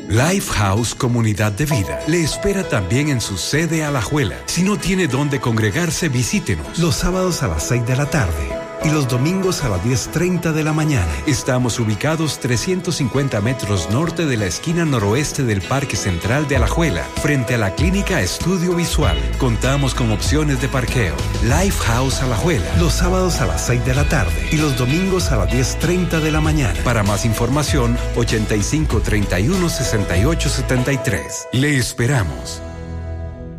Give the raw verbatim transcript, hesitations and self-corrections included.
Lifehouse Comunidad de Vida le espera también en su sede Alajuela. Si no tiene dónde congregarse, visítenos. Los sábados a las seis de la tarde y los domingos a las diez treinta de la mañana. Estamos ubicados trescientos cincuenta metros norte de la esquina noroeste del Parque Central de Alajuela, frente a la Clínica Estudio Visual. Contamos con opciones de parqueo. Lifehouse Alajuela. Los sábados a las seis de la tarde y los domingos a las diez treinta de la mañana. Para más información, ochenta y cinco, treinta y uno, sesenta y ocho, setenta y tres. Le esperamos.